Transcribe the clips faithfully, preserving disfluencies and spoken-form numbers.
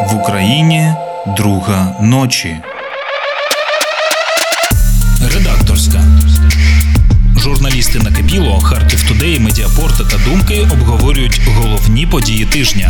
В Україні друга ночі. Редакторська. Журналісти Накипіло, Харків Тудей, Медіапорт та Думки обговорюють головні події тижня.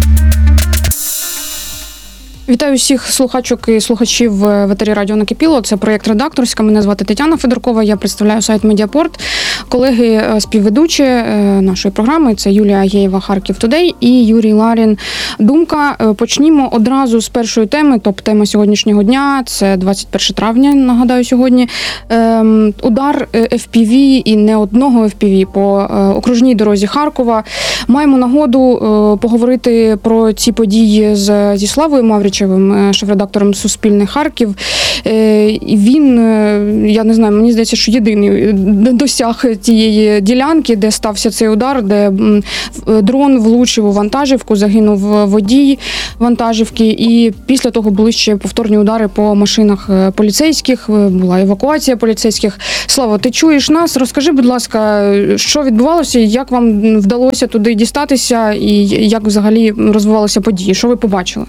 Вітаю всіх слухачок і слухачів в етері радіо Накипіло. Це проєкт «Редакторська». Мене звати Тетяна Федоркова, я представляю сайт Медіапорт. Колеги співведучі нашої програми – це Юлія Агєєва, Харків Тудей і Юрій Ларін, Думка. Почнімо одразу з першої теми, топ-тема сьогоднішнього дня. Це двадцять перше травня, нагадаю, сьогодні. Ем, удар еф пі ві і не одного еф пі ві по окружній дорозі Харкова. Маємо нагоду е, поговорити про ці події з, зі Славою Маврічевим, шеф-редактором Суспільне Харків. Е, він, е, я не знаю, мені здається, що єдиний досяг тієї ділянки, де стався цей удар, де дрон влучив у вантажівку, загинув водій вантажівки, і після того були ще повторні удари по машинах поліцейських, була евакуація поліцейських. Слава, ти чуєш нас? Розкажи, будь ласка, що відбувалося, як вам вдалося туди дістатися і як взагалі розвивалися події? Що ви побачили?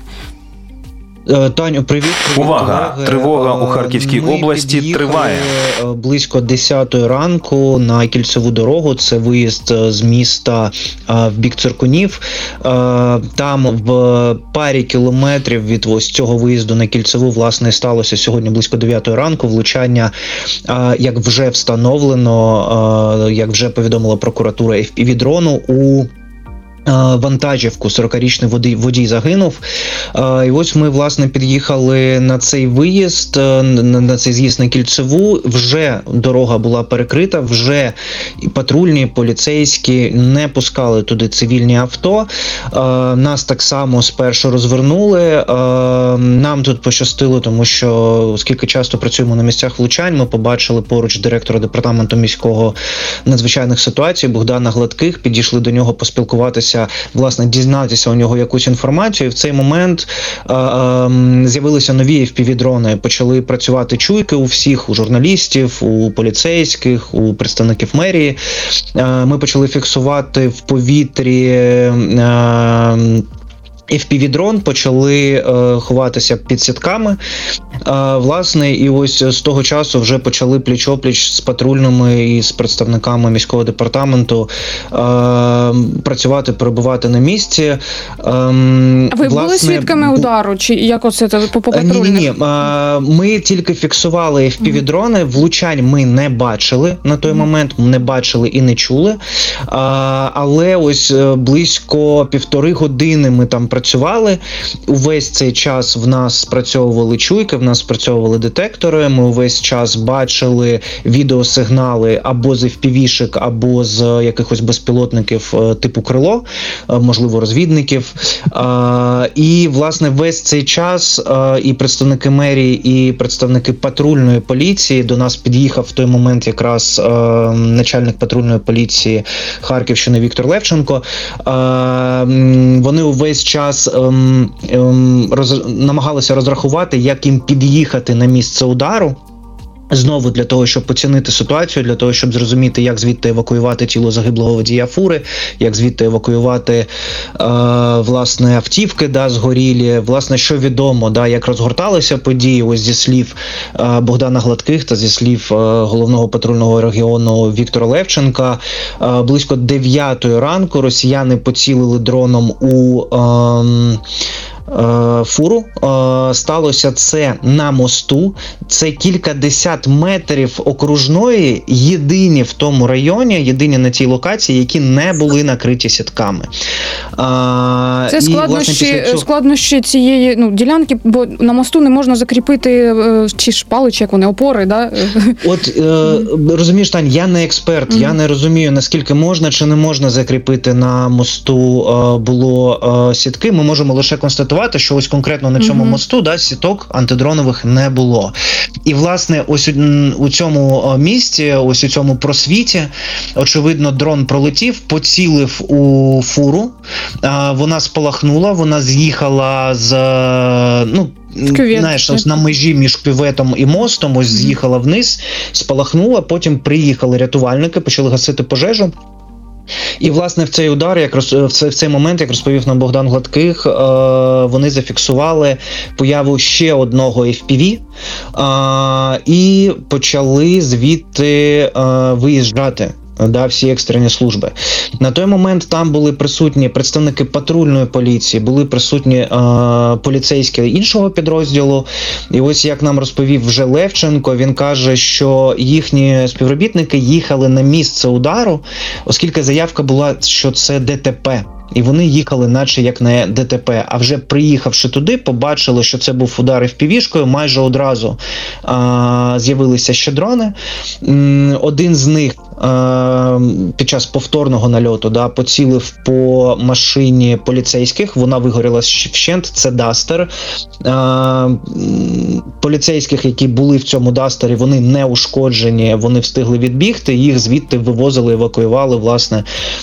Таню, привіт. привіт Увага! колеги. Тривога у Харківській Ми області триває. Близько десятої ранку на Кільцеву дорогу. Це виїзд з міста в бік Циркунів. Там в парі кілометрів від ось цього виїзду на Кільцеву, власне, сталося сьогодні близько дев'ятої ранку влучання, як вже встановлено, як вже повідомила прокуратура, еф пі ві-дрону у вантажівку. сорокарічний водій, водій загинув. І ось ми, власне, під'їхали на цей виїзд, на цей з'їзд на Кільцеву. Вже дорога була перекрита, вже патрульні, поліцейські не пускали туди цивільні авто. Нас так само спершу розвернули. Нам тут пощастило, тому що, оскільки часто працюємо на місцях влучань, ми побачили поруч директора департаменту міського надзвичайних ситуацій Богдана Гладких, підійшли до нього поспілкуватися, власне, дізнатися у нього якусь інформацію. І в цей момент е, е, з'явилися нові еф пі ві-дрони, почали працювати чуйки у всіх, у журналістів, у поліцейських, у представників мерії. Е, ми почали фіксувати в повітрі е, еф пі ві-дрон, почали е, ховатися під сітками, е, власне, і ось з того часу вже почали пліч-опліч з патрульними і з представниками міського департаменту е, працювати, перебувати на місці. Е, а ви власне, були свідками удару, чи як оце по патрульних? Ні, ні, ні. Е, ми тільки фіксували еф пі ві-дрони, влучань ми не бачили на той момент, не бачили і не чули, е, але ось близько півтори години ми там працювали. Увесь цей час в нас спрацьовували чуйки, в нас спрацьовували детектори, ми увесь час бачили відеосигнали або з еф пі ві-шек, або з якихось безпілотників типу крило, можливо, розвідників. І, власне, весь цей час і представники мерії, і представники патрульної поліції, до нас під'їхав в той момент якраз начальник патрульної поліції Харківщини Віктор Левченко. Вони увесь час Ем, ем, роз, намагалися розрахувати, як їм під'їхати на місце удару. Знову для того, щоб оцінити ситуацію, для того, щоб зрозуміти, як звідти евакуювати тіло загиблого водія фури, як звідти евакуювати е, власне автівки, да, згорілі, власне, що відомо, да, як розгорталися події, ось зі слів е, Богдана Гладких та зі слів е, головного патрульного регіону Віктора Левченка, е, близько дев'ятої ранку росіяни поцілили дроном у е, фуру. Сталося це на мосту. Це кількадесят метрів окружної, єдині в тому районі, єдині на тій локації, які не були накриті сітками. Це складнощі, і, власне, цього... складнощі цієї ну, ділянки, бо на мосту не можна закріпити чи шпали, чи як вони, опори, да? От, е, розумієш, Тань, я не експерт, mm-hmm. я не розумію, наскільки можна чи не можна закріпити на мосту е, було е, сітки. Ми можемо лише констатувати, що ось конкретно на цьому mm-hmm. мосту, да, сіток антидронових не було. І, власне, ось у цьому місці, ось у цьому просвіті, очевидно, дрон пролетів, поцілив у фуру, вона спалахнула, вона з'їхала з, ну, Кювет. Знаєш, ось на межі між кюветом і мостом, ось з'їхала вниз, спалахнула, потім приїхали рятувальники, почали гасити пожежу. І, власне, в цей удар, як роз... в цей, в цей момент, як розповів нам Богдан Гладких, е, вони зафіксували появу ще одного еф пі ві е, і почали звідти е, виїжджати. Да, всі екстрені служби. На той момент там були присутні представники патрульної поліції, були присутні е, поліцейські іншого підрозділу. І ось як нам розповів вже Левченко, він каже, що їхні співробітники їхали на місце удару, оскільки заявка була, що це де те пе. І вони їхали наче як на де те пе. А вже приїхавши туди, побачили, що це був удар еф пі ві-шкою, майже одразу а, з'явилися ще дрони. Один з них а, під час повторного нальоту да, поцілив по машині поліцейських, вона вигоріла вщент, це Дастер. А, поліцейських, які були в цьому Дастері, вони не ушкоджені, вони встигли відбігти, їх звідти вивозили, евакуювали, власне,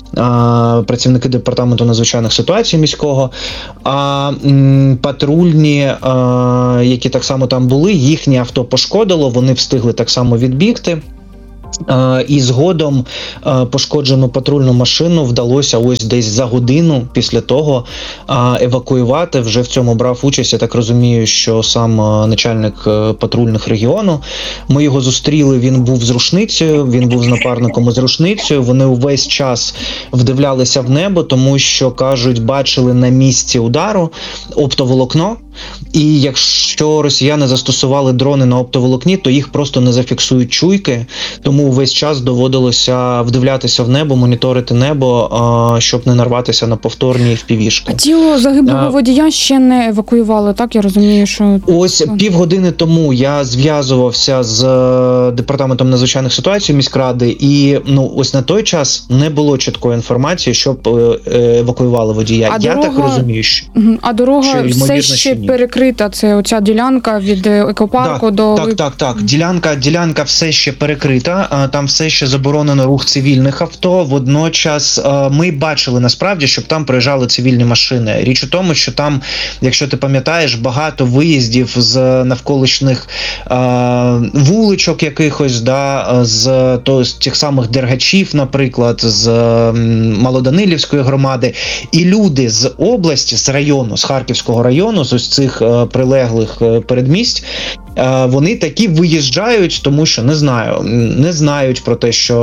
а, працівники департаменту надзвичайних ситуацій міського, а м, патрульні, а, які так само там були, їхнє авто пошкодило, вони встигли так само відбігти. Uh, і згодом uh, пошкоджену патрульну машину вдалося ось десь за годину після того uh, евакуювати. Вже в цьому брав участь, я так розумію, що сам uh, начальник uh, патрульних регіону. Ми його зустріли, він був з рушницею, він був з напарником із рушницею. Вони увесь час вдивлялися в небо, тому що, кажуть, бачили на місці удару оптоволокно. І якщо росіяни застосували дрони на оптоволокні, то їх просто не зафіксують чуйки, тому весь час доводилося вдивлятися в небо, моніторити небо, щоб не нарватися на повторні еф пі ві-шки. А тіло загиблого водія ще не евакуювали, так? Я розумію, що... Ось півгодини тому я зв'язувався з департаментом надзвичайних ситуацій міськради, і ну ось на той час не було чіткої інформації, щоб евакуювали водія. А я дорога... так розумію, що... А дорога що, все ще перекрита, це оця ділянка від екопарку так, до... Так, так, так. Ділянка, ділянка все ще перекрита, там все ще заборонено рух цивільних авто. Водночас ми бачили насправді, щоб там проїжджали цивільні машини. Річ у тому, що там, якщо ти пам'ятаєш, багато виїздів з навколишніх вуличок якихось, да, з, то, з тих самих Дергачів, наприклад, з Малоданилівської громади. І люди з області, з району, з Харківського району, з ось цих е, прилеглих е, передмість, е, вони такі виїжджають, тому що, не знаю, не знають про те, що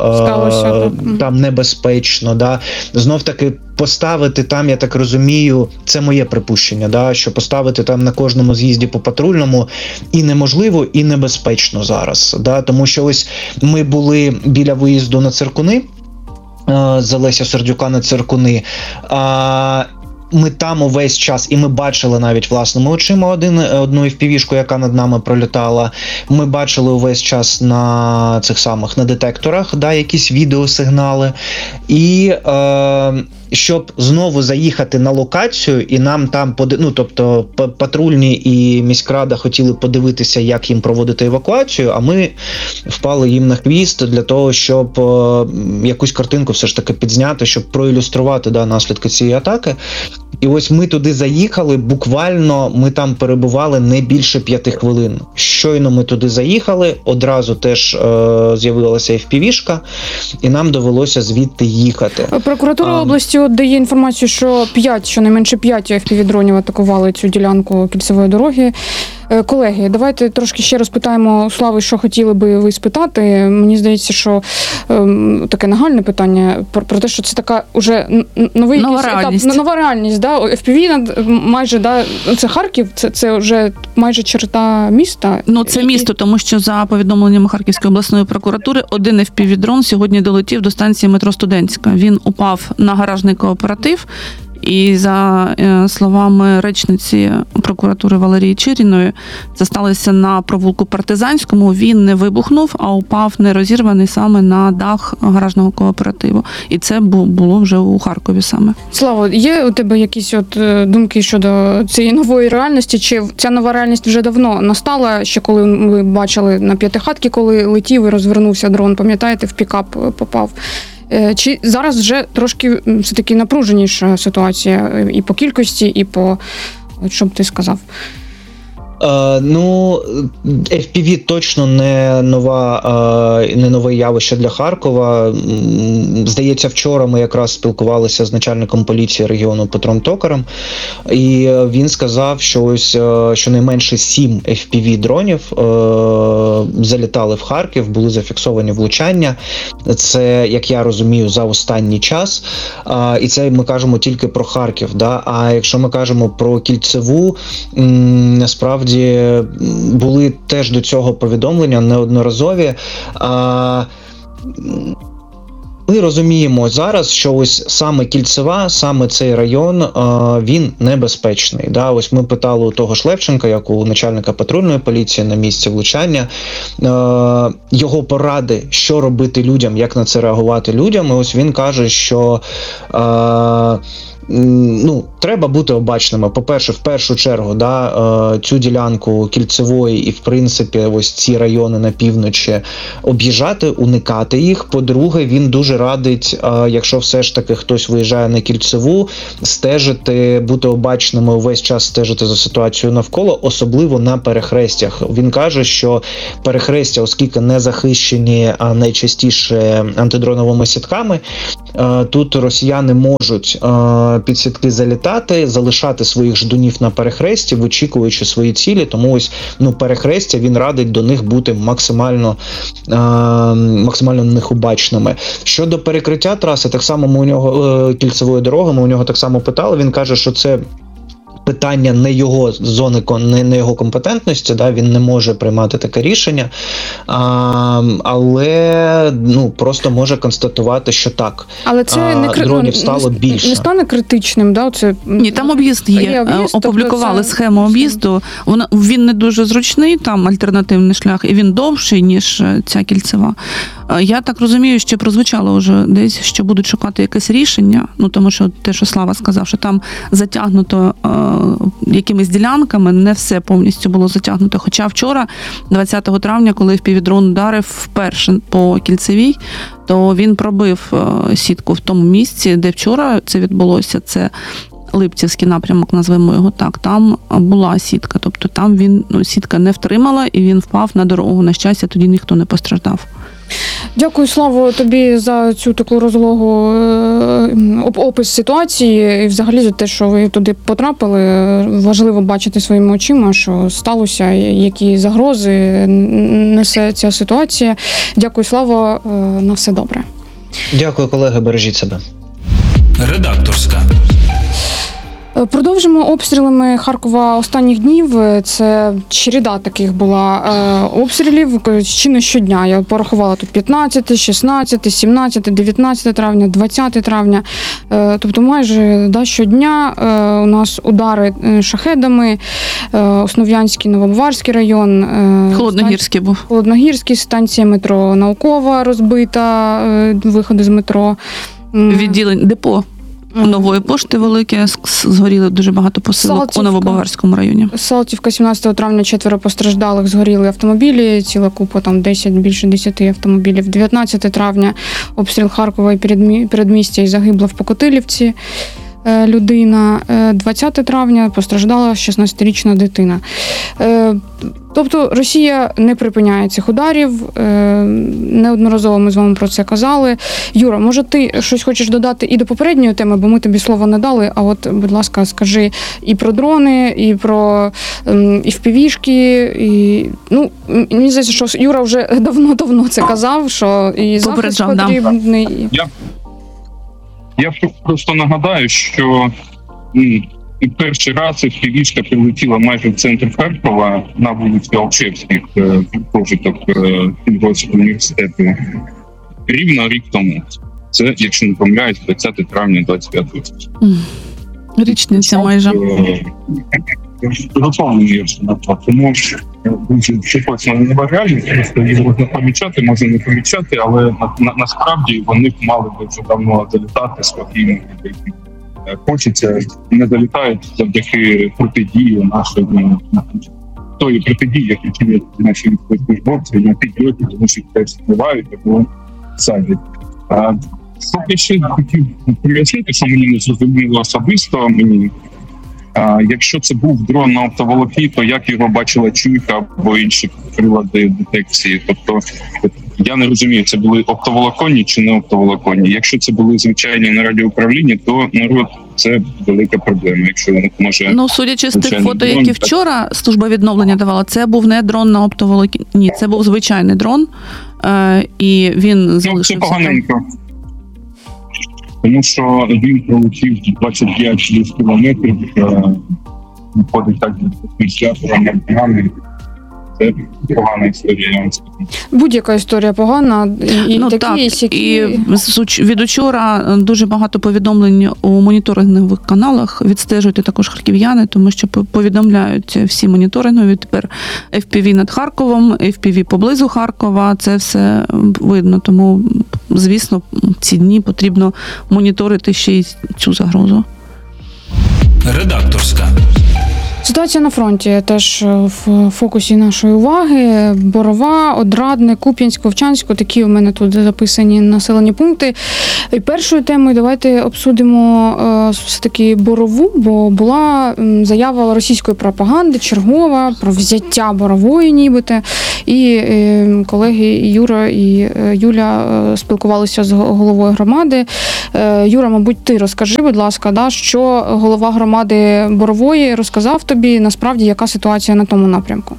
е, там небезпечно. Да? Знов-таки поставити там, я так розумію, це моє припущення, да? Що поставити там на кожному з'їзді по патрульному і неможливо, і небезпечно зараз. Да? Тому що ось ми були біля виїзду на Циркуни, е, з Олеся Сердюка на Циркуни, е, ми там увесь час, і ми бачили навіть власними очима один, одну еф пі ві-шку, яка над нами пролітала. Ми бачили увесь час на цих самих, на детекторах, да, якісь відеосигнали. І е, щоб знову заїхати на локацію, і нам там, ну, тобто патрульні і міськрада хотіли подивитися, як їм проводити евакуацію, а ми впали їм на хвіст для того, щоб е, якусь картинку все ж таки підзняти, щоб проілюструвати, да, наслідки цієї атаки. І ось ми туди заїхали, буквально ми там перебували не більше п'яти хвилин. Щойно ми туди заїхали, одразу теж е, з'явилася еф пі ві-шка, і нам довелося звідти їхати. Прокуратура а, області от дає інформацію, що п'ять, щонайменше п'ять еф пі ві-дронів атакували цю ділянку кільцевої дороги. Колеги, давайте трошки ще розпитаємо Слави, що хотіли би ви спитати. Мені здається, що ем, таке нагальне питання про, про те, що це така уже новий нова реальність. етап, нова реальність, да, еф пі ві майже, да, це Харків, це, це вже майже черта міста. Ну, це місто, тому що за повідомленнями Харківської обласної прокуратури, один еф пі ві-дрон сьогодні долетів до станції метро Студентська. Він упав на гаражний кооператив. І за е, словами речниці прокуратури Валерії Чиріної, це сталося на провулку Партизанському. Він не вибухнув, а упав нерозірваний саме на дах гаражного кооперативу. І це було вже у Харкові саме. Слава, є у тебе якісь от думки щодо цієї нової реальності? Чи ця нова реальність вже давно настала? Ще коли ми бачили на П'ятихатки, коли летів і розвернувся дрон, пам'ятаєте, в пікап попав? Чи зараз вже трошки все-таки напруженіша ситуація і по кількості, і по... Що б ти сказав? Е, ну, еф пі ві точно не нова, е, не нове явище для Харкова. М, Здається, вчора ми якраз спілкувалися з начальником поліції регіону Петром Токарем, і е, він сказав, що ось е, щонайменше сім еф пі ві дронів е, залітали в Харків, були зафіксовані влучання. Це, як я розумію, за останній час. А, і це ми кажемо тільки про Харків. Да? А якщо ми кажемо про Кільцеву, м, насправді м, були теж до цього повідомлення неодноразові. А, м, Ми розуміємо зараз, що ось саме Кільцева, саме цей район, е, він небезпечний. Да? Ось ми питали у того ж Левченка, як у начальника патрульної поліції на місці влучання, е, його поради, що робити людям, як на це реагувати людям. І ось він каже, що е, ну, треба бути обачними. По-перше, в першу чергу, да, цю ділянку Кільцевої і, в принципі, ось ці райони на півночі об'їжджати, уникати їх. По-друге, він дуже радить, якщо все ж таки хтось виїжджає на Кільцеву, стежити, бути обачними, увесь час стежити за ситуацією навколо, особливо на перехрестях. Він каже, що перехрестя, оскільки не захищені найчастіше антидроновими сітками, тут росіяни можуть під сітки залітати, залишати своїх ждунів на перехресті, вичікуючи свої цілі. Тому ось, ну, перехрестя, він радить до них бути максимально, е, максимально на них обачними. Щодо перекриття траси, так само ми у нього, е, Кільцевої дороги, ми у нього так само питали, він каже, що це питання не його зони, не, не його компетентності, да, він не може приймати таке рішення, а, але ну, просто може констатувати, що так. Але це а, не, кри... дронів стало не, більше. Не стане критичним, да? Це... Ні, там об'їзд є. є об'їзд, Опублікували тобто це... схему об'їзду. Вона, він не дуже зручний, там альтернативний шлях, і він довший, ніж ця Кільцева. Я так розумію, що прозвучало вже десь, що будуть шукати якесь рішення, ну тому що те, що Слава сказав, що там затягнуто е, якимись ділянками, не все повністю було затягнуто. Хоча вчора, двадцятого травня, коли впівдрон ударив вперше по Кільцевій, то він пробив е, сітку в тому місці, де вчора це відбулося. Це Липцівський напрямок, назвемо його так, там була сітка. Тобто там він, ну, сітка не втримала і він впав на дорогу. На щастя, тоді ніхто не постраждав. Дякую, Славо, тобі за цю таку розлогу е, опис ситуації і взагалі за те, що ви туди потрапили. Важливо бачити своїми очима, що сталося, які загрози несе ця ситуація. Дякую, Славо, е, на все добре. Дякую, колеги, бережіть себе. Редакторська. Продовжимо обстрілами Харкова останніх днів. Це череда таких була е, обстрілів, чи не щодня. Я порахувала тут п'ятнадцяте, шістнадцяте, сімнадцяте, дев'ятнадцяте травня, двадцяте травня. Е, тобто майже да, щодня е, у нас удари шахедами, е, Основ'янський, Новобаварський район. Е, Холодногірський був. Холодногірський, станція метро Наукова розбита, е, виходи з метро. Відділень депо Нової пошти велике, згоріли дуже багато посилок Салтівка. у Новобаварському районі. Салтівка, сімнадцятого травня, четверо постраждалих, згоріли автомобілі, ціла купа, там десять, більше десяти автомобілів. дев'ятнадцятого травня обстріл Харкова і передмі- передмістя і загибла в Покотилівці е, людина. Е, двадцятого травня постраждала шістнадцятирічна дитина. Е, Тобто Росія не припиняє цих ударів, неодноразово ми з вами про це казали. Юра, може ти щось хочеш додати і до попередньої теми, бо ми тобі слово не дали, а от, будь ласка, скажи і про дрони, і про і впівішки, і, ну, мені здається, що Юра вже давно-давно це казав, що і захист потрібний. Да. Я, я просто нагадаю, що м, і перший раз впівішка прилетіла майже в центр Харкова на вулиці Алчевських, прожиток Київського університету, рівно рік тому. Це, якщо не помиляюсь, двадцятого травня двадцять п'ятого року. Річниця майже. Готовлені, тому дуже точно не вважаю, просто їх можна помічати, можна не помічати, але на, на, насправді вони б мали би вже давно залітати спокійно. Хочеться, не залітають завдяки протидії нашої тої протидії, які чинять наші військовослужбовці на підльоті, тому що теж впливають або садять. Поки ще хотів пояснити, що мені не зрозуміло особисто, мені А якщо це був дрон на оптоволокні, то як його бачила чуйка або інші прилади детекції? Тобто я не розумію, це були оптоволоконні чи не оптоволоконні. Якщо це були звичайні на радіоуправлінні, то народ це велика проблема. Якщо вони може Ну, судячи з тих звичайний фото, дрон, які так. вчора служба відновлення давала, це був не дрон на оптоволокні. Ні, це був звичайний дрон, е, і він Ну, це залишився. там. поганенько. Тому що він пролетів двадцять п'ять кілометрів, е, виходить так ініціатором над. Це погана історія, я вам скажу. Будь-яка історія погана, і Ну такі, так, і сякі. і з уч- від учора дуже багато повідомлень у моніторингових каналах. Відстежуйте також харків'яни, тому що по- повідомляють всі моніторингові. Тепер еф пі ві над Харковом, еф пі ві поблизу Харкова. Це все видно. Тому, звісно, ці дні потрібно моніторити ще й цю загрозу. Редакторська. Ситуація на фронті теж в фокусі нашої уваги. Борова, Одрадне, Куп'янськ, Вовчанськ. Такі у мене тут записані населені пункти. І першою темою давайте обсудимо е, все-таки Борову, бо була м, заява російської пропаганди, чергова, про взяття Борової нібито. І е, колеги Юра і е, Юля е, спілкувалися з головою громади. Е, Юра, мабуть, ти розкажи, будь ласка, да, що голова громади Борової розказав тобі, насправді, яка ситуація на тому напрямку?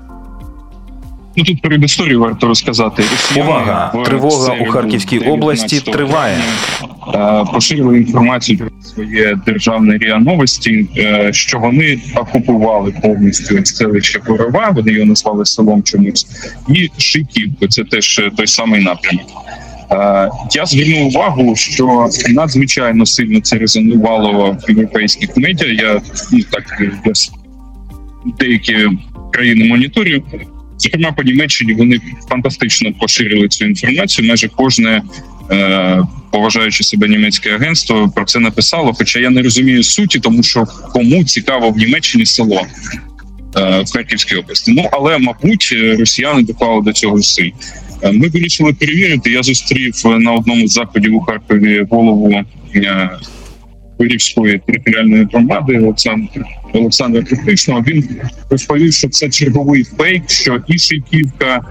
Ну, тут перед історією варто розказати. Росіяни Увага! в Тривога середу, у Харківській дев'ятнадцятого області триває. е, Поширили інформацію про своє державне РІА Новості, е, що вони окупували повністю селище Борова, вони його назвали селом чомусь, і Шийківку, це теж той самий напрямок. Е, Я звернув увагу, що надзвичайно сильно це резонувало в європейських медіа. Я ну, так я деякі країни моніторю. Зокрема, по Німеччині вони фантастично поширили цю інформацію. Майже кожне е, поважаючи себе німецьке агентство про це написало. Хоча я не розумію суті, тому що кому цікаво в Німеччині село е, в Харківській області. Ну але мабуть, росіяни доклали до цього зусиль. Е, Ми вирішили перевірити. Я зустрів на одному з заходів у Харкові голову е, Вирівської територіальної громади Олександр Олександра Критичного. Він розповів, що це черговий фейк, що і Шийківка,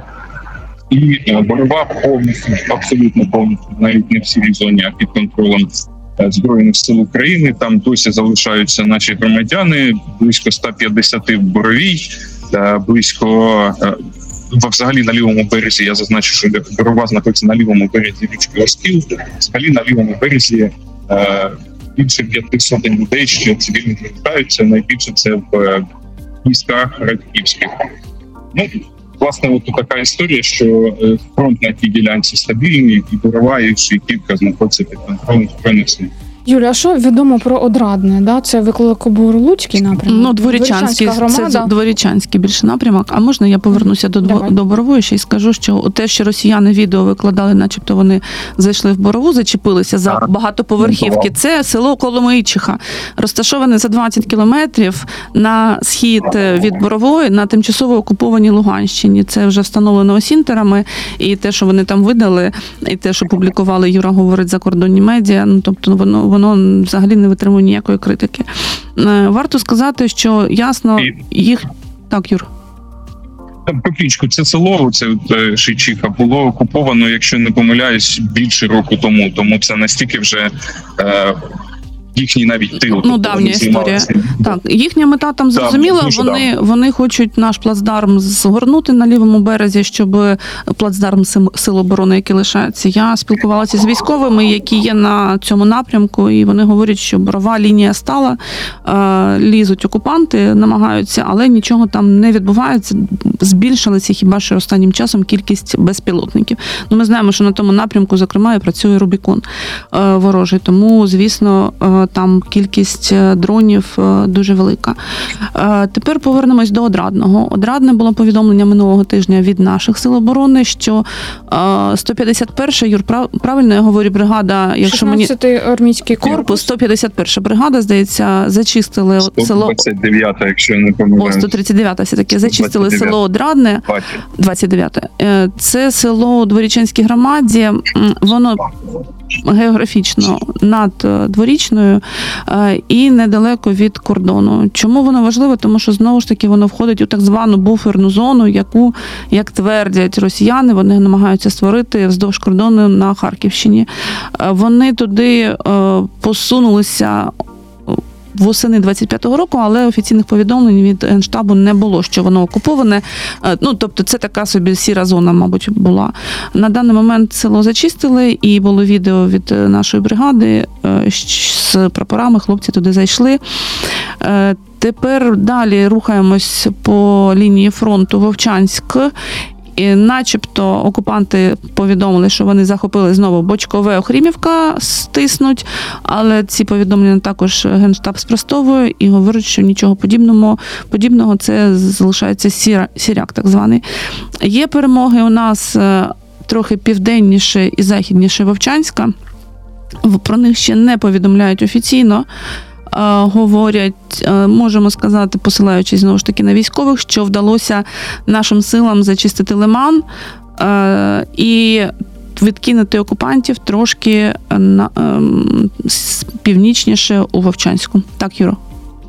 і е, Борова повністю, абсолютно повністю, навіть не в сірій зоні, а під контролем е, Збройних сил України. Там досі залишаються наші громадяни, близько сто п'ятдесят в Боровій, е, близько е, взагалі на лівому березі. Я зазначу, що Борова знаходиться на лівому березі річки Орскіл, взагалі на лівому березі е, більше п'яти сотень людей, що цивільно залишаються, найбільше це в містах Радьківських. Ну, власне, от така історія, що фронт на тій ділянці стабільний, і Борова, і Шийківка знаходяться під контролем Збройних сил. Юля, а що відомо про Одрадне? Да? Це Викликобур-Луцький напрямок? Ну, Дворічанський, громада. це Дворічанський більше напрямок. А можна я повернуся до, Давай. до Борової ще й скажу, що те, що росіяни відео викладали, начебто вони зайшли в Борову, зачепилися за багатоповерхівки. Це село Коломийчиха, розташоване за двадцять кілометрів на схід від Борової на тимчасово окупованій Луганщині. Це вже встановлено осінтерами, і те, що вони там видали, і те, що публікували, Юра говорить, закордонні медіа, ну, тобто воно воно взагалі не витримує ніякої критики. Варто сказати, що ясно їх... Так, Юр. Там копійку, це село, це Шийчиха, було окуповано, якщо не помиляюсь, більше року тому. Тому це настільки вже е, їхній навіть тил. Ну, давня історія. Так, їхня мета там зрозуміла, дуже вони, вони хочуть наш плацдарм згорнути на лівому березі, щоб плацдарм Сил оборони, який лишається. Я спілкувалася з військовими, які є на цьому напрямку, і вони говорять, що Борова лінія стала, е, лізуть окупанти, намагаються, але нічого там не відбувається. Збільшилася хіба що останнім часом кількість безпілотників. Ну, ми знаємо, що на тому напрямку, зокрема, і працює Рубікон е, ворожий, тому, звісно, е, там кількість дронів дуже велика. Тепер повернемось до Одрадного. Одрадне було повідомлення минулого тижня від наших сил оборони, що сто п'ятдесят перша, Юр, правильно я говорю, бригада, якщо мені... шістнадцятий армійський корпус. сто п'ятдесят перша бригада, здається, зачистили село... сто двадцять дев'ята, якщо я не помиляюсь. О, сто тридцять дев'ята все-таки. Зачистили село Одрадне. двадцять дев'яте. Це село у Дворічанській громаді. Воно географічно над дворічною і недалеко від кордону. Чому воно важливо? Тому що, знову ж таки, воно входить у так звану буферну зону, яку, як твердять росіяни, вони намагаються створити вздовж кордону на Харківщині. Вони туди посунулися восени двадцять п'ятого року, але офіційних повідомлень від Генштабу не було, що воно окуповане. Ну, тобто це така собі сіра зона, мабуть, була. На даний момент село зачистили, і було відео від нашої бригади з прапорами, хлопці туди зайшли. Тепер далі рухаємось по лінії фронту Вовчанськ. І начебто окупанти повідомили, що вони захопили знову Бочкове, Охрімівка стиснуть, але ці повідомлення також Генштаб спростовує і говорить, що нічого подібного, подібного це залишається сіра, сіряк так званий. Є перемоги у нас трохи південніше і західніше Вовчанська. Про них ще не повідомляють офіційно. Говорять, можемо сказати, посилаючись знову ж таки на військових, що вдалося нашим силам зачистити Лиман і відкинути окупантів трошки на, північніше у Вовчанську. Так, Юро?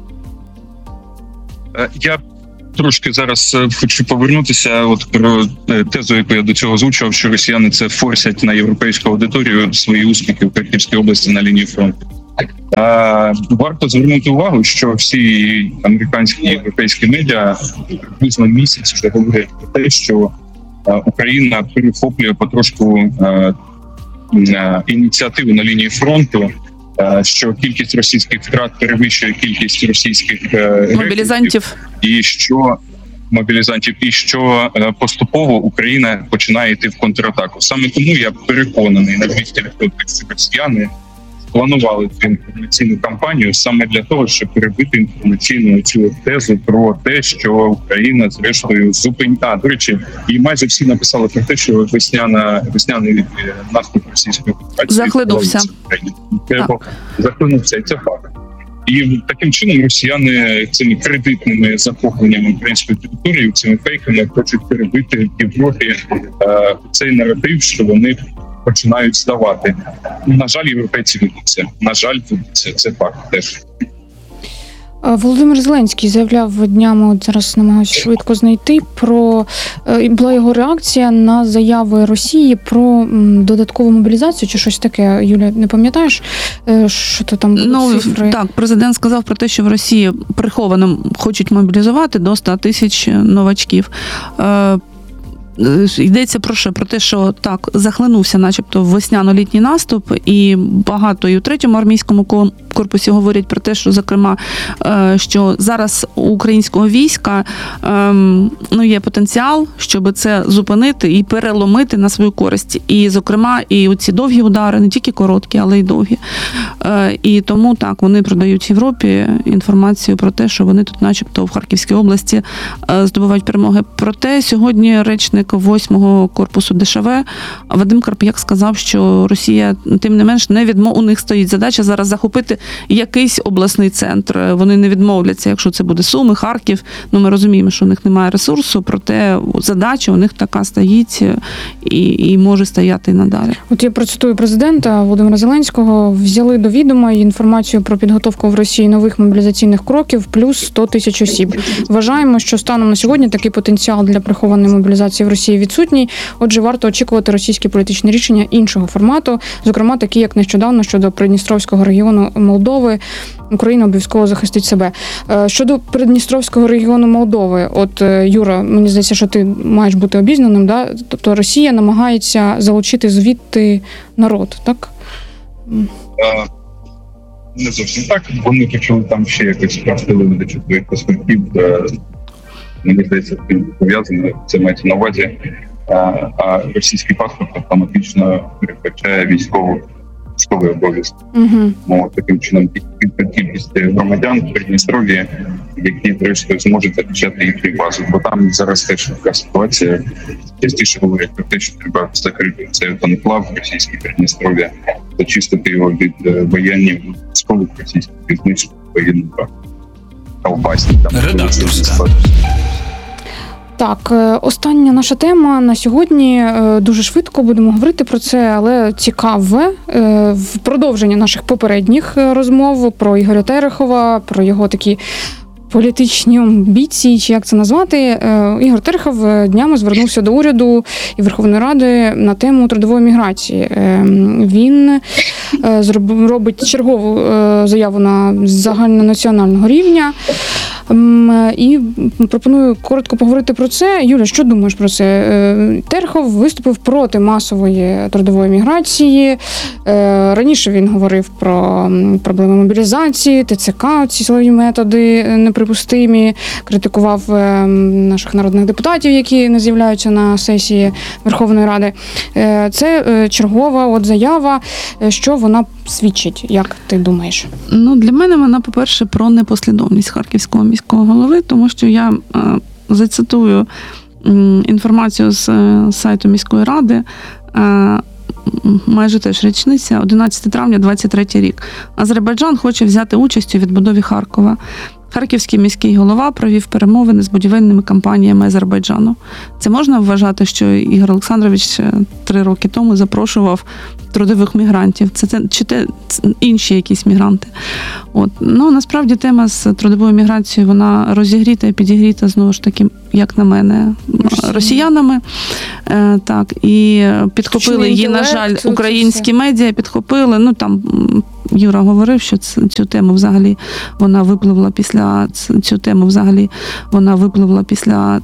Я трошки зараз хочу повернутися от про тезу, яку я до цього озвучував, що росіяни це форсять на європейську аудиторію свої успіхи в Харківській області на лінії фронту. А, варто звернути увагу, що всі американські і європейські медіа приблизно місяць вже говорять про те, що а, Україна перехоплює потрошку а, а, ініціативу на лінії фронту, а, що кількість російських втрат перевищує кількість російських а, мобілізантів, і що мобілізантів, і що а, поступово Україна починає йти в контратаку. Саме тому я переконаний на двісті відсотків, що росіяни планували цю інформаційну кампанію саме для того, щоб перебити інформаційну цю тезу про те, що Україна зрештою зупиняє. До речі, і майже всі написали про те, що весняна весняний наступ російської окупації захлинувся. Треба захлинувся, і це факт. І таким чином росіяни цими кредитними захопленнями української території, цими фейками хочуть перебити в Європі е, цей наратив, що вони починають здавати. На жаль, європейці ведуться. На жаль, ведуться. Це факт теж. Володимир Зеленський заявляв днями, от зараз намагаюся швидко знайти, про була його реакція на заяви Росії про додаткову мобілізацію чи щось таке. Юля, не пам'ятаєш, що то там були ну, цифри? Так, президент сказав про те, що в Росії приховано хочуть мобілізувати до ста тисяч новачків. Йдеться про що? Про те, що так, захлинувся начебто весняно-літній наступ, і багато і у третьому армійському корпусі говорять про те, що, зокрема, що зараз у українського війська ну, є потенціал, щоб це зупинити і переломити на свою користь. І, зокрема, і оці довгі удари, не тільки короткі, але й довгі. І тому, так, вони продають Європі інформацію про те, що вони тут начебто в Харківській області здобувають перемоги. Проте сьогодні речник восьмого корпусу ДШВ Вадим Карп'як сказав, що Росія, тим не менш, не відмов... у них стоїть задача зараз захопити якийсь обласний центр. Вони не відмовляться, якщо це буде Суми, Харків. Ну, ми розуміємо, що у них немає ресурсу, проте задача у них така стоїть і, і може стояти і надалі. От я процитую президента Володимира Зеленського. Взяли до відома інформацію про підготовку в Росії нових мобілізаційних кроків плюс сто тисяч осіб. Вважаємо, що станом на сьогодні такий потенціал для прихованої мобілізації в Росії відсутній. Отже, варто очікувати російські політичні рішення іншого формату, зокрема такі, як нещодавно щодо Придністровського регіону Молдови. Україна обов'язково захистить себе. Щодо Придністровського регіону Молдови, от, Юра, мені здається, що ти маєш бути обізнаним, да? Тобто Росія намагається залучити звідти народ, так? А, не зовсім так. Вони почали там ще якось простили видачу своїх паспортів. Мені здається, це пов'язано, це мається на увазі. А, а російський паспорт автоматично передбачає військову військовий обов'язок. Угу. Ну, таким чином кількість громадян в Придністров'ї, які зрештою зможуть захищати їхню базу, бо там зараз теж така ситуація. Частіше говорять про те, що треба закрити цей анклав російський Придністров'я, зачистити його від воєнних військових російських і знищити воєнну колбасні. Редакторська. Так, е, остання наша тема на сьогодні. Е, Дуже швидко будемо говорити про це, але цікаве. Е, В продовження наших попередніх е, розмов про Ігоря Терехова, про його такі політичні амбіції, чи як це назвати. Е, Ігор Терехов е, днями звернувся до уряду і Верховної Ради на тему трудової міграції. Е, Він е, зроб- робить чергову е, заяву на загальнонаціонального рівня. М, І пропоную коротко поговорити про це. Юля, що думаєш про це? Е, Терехов виступив проти масової трудової міграції. Е, Раніше він говорив про м, проблеми мобілізації, ТЦК, ці силові методи неприпустимі, критикував е, наших народних депутатів, які не з'являються на сесії Верховної Ради. Е, Це е, чергова от заява. Е, Що вона свідчить, як ти думаєш? Ну, для мене вона, по-перше, про непослідовність харківського міського голови, тому що я е, зацитую м, інформацію з е, сайту міської ради. Е, Майже теж річниця, одинадцяте травня двадцять третій рік. Азербайджан хоче взяти участь у відбудові Харкова. Харківський міський голова провів перемовини з будівельними компаніями Азербайджану. Це можна вважати, що Ігор Олександрович три роки тому запрошував трудових мігрантів? Це, це чи те це інші якісь мігранти? От. Ну, насправді тема з трудовою міграцією, вона розігріта і підігріта, знову ж таки, як на мене, Росія. росіянами. Е, так, і підхопили Штучний її, на інтелект, жаль, це українські все. медіа підхопили. Ну, там м, Юра говорив, що ц- цю тему взагалі вона випливла після ц- цю тему взагалі вона випливла після